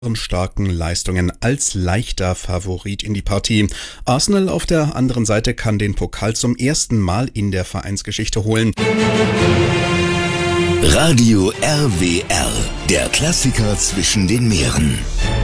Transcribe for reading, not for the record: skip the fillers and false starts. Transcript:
Starken Leistungen als leichter Favorit in die Partie. Arsenal auf der anderen Seite kann den Pokal zum ersten Mal in der Vereinsgeschichte holen. Radio RWR, der Klassiker zwischen den Meeren.